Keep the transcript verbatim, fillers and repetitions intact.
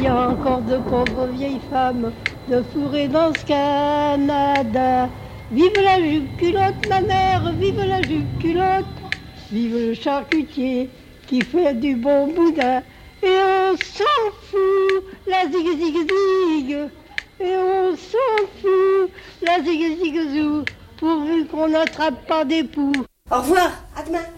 y a encore de pauvres vieilles femmes de fourrées dans ce Canada. Vive la jupe culotte, ma mère, vive la jupe culotte. Vive le charcutier qui fait du bon boudin. Et on s'en fout, la zig zig zig. Et on s'en fout, la zig zig zou, pourvu qu'on n'attrape pas des poux. Au revoir, à demain.